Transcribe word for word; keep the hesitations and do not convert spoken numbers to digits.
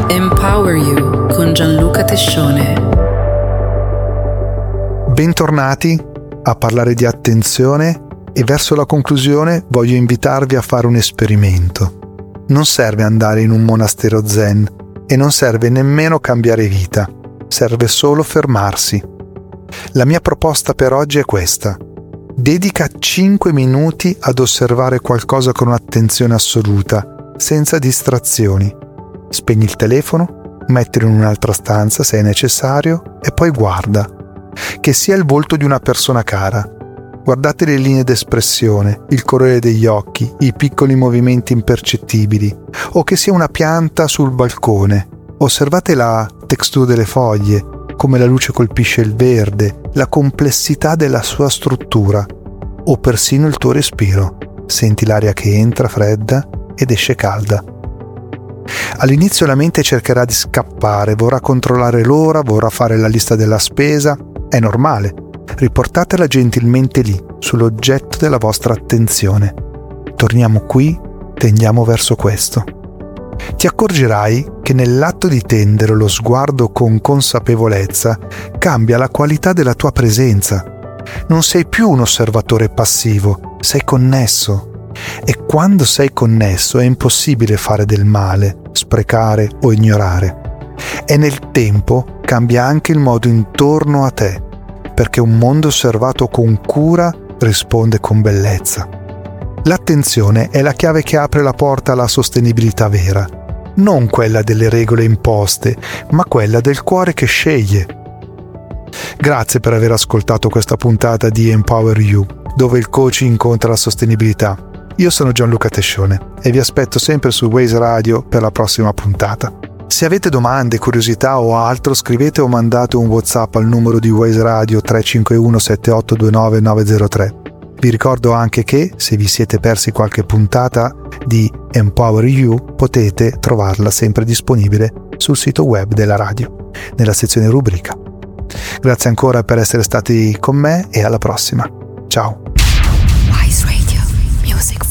Empower You con Gianluca Tescione. Bentornati a parlare di attenzione e verso la conclusione voglio invitarvi a fare un esperimento. Non serve andare in un monastero zen e non serve nemmeno cambiare vita, serve solo fermarsi. La mia proposta per oggi è questa. Dedica cinque minuti ad osservare qualcosa con attenzione assoluta, senza distrazioni. Spegni il telefono, mettilo in un'altra stanza se è necessario e poi guarda. Che sia il volto di una persona cara. Guardate le linee d'espressione, il colore degli occhi, i piccoli movimenti impercettibili, o che sia una pianta sul balcone. Osservate la texture delle foglie, come la luce colpisce il verde, la complessità della sua struttura, o persino il tuo respiro. Senti l'aria che entra fredda ed esce calda. All'inizio la mente cercherà di scappare, vorrà controllare l'ora, vorrà fare la lista della spesa. È normale. Riportatela gentilmente lì, sull'oggetto della vostra attenzione. Torniamo qui, tendiamo verso questo. Ti accorgerai che nell'atto di tendere lo sguardo con consapevolezza cambia la qualità della tua presenza. Non sei più un osservatore passivo, sei connesso. E quando sei connesso è impossibile fare del male, sprecare o ignorare. E nel tempo cambia anche il modo intorno a te, perché un mondo osservato con cura risponde con bellezza. L'attenzione è la chiave che apre la porta alla sostenibilità vera, non quella delle regole imposte, ma quella del cuore che sceglie. Grazie per aver ascoltato questa puntata di Empower You, dove il coaching incontra la sostenibilità. Io sono Gianluca Tescione e vi aspetto sempre su Waze Radio per la prossima puntata. Se avete domande, curiosità o altro, scrivete o mandate un WhatsApp al numero di Waze Radio tre cinque uno sette otto due nove nove zero tre. Vi ricordo anche che, se vi siete persi qualche puntata di Empower You, potete trovarla sempre disponibile sul sito web della radio, nella sezione rubrica. Grazie ancora per essere stati con me e alla prossima. Ciao. Wise Radio. Music